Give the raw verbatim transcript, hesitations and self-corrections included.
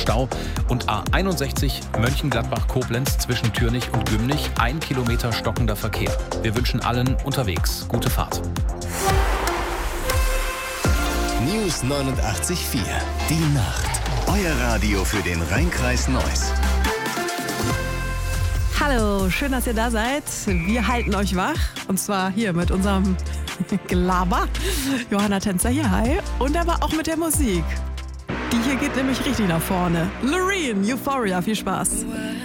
Stau. Und A einundsechzig Mönchengladbach-Koblenz zwischen Türnich und Gümnich, ein Kilometer stockender Verkehr. Wir wünschen allen unterwegs gute Fahrt. News neunundachtzig Komma vier. Die Nacht. Euer Radio für den Rhein-Kreis Neuss. Hallo, schön, dass ihr da seid. Wir halten euch wach. Und zwar hier mit unserem Gelaber. Johanna Tänzer hier, hi. Und aber auch mit der Musik. Die hier geht nämlich richtig nach vorne. Loreen, Euphoria, viel Spaß.